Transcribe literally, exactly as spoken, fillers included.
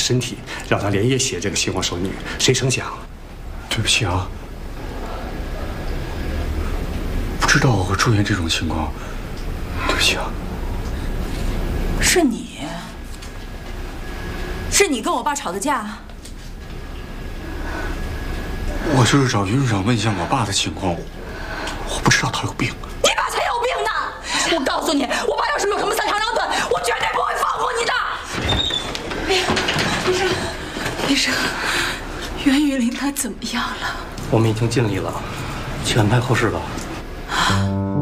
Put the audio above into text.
身体，让他连夜写这个新婚手女。谁成想， 对不起啊，不知道会出现这种情况，对不起啊。 是你，是你跟我爸吵的架？ 我就是找于院长问一下我爸的情况，我不知道他有病。 你爸才有病呢！我告诉你，我爸要是没有什么三长两短，我绝对不会放过你的。哎呀，医生，医生，袁雨林他怎么样了？ 我们已经尽力了，去安排后事吧。 啊。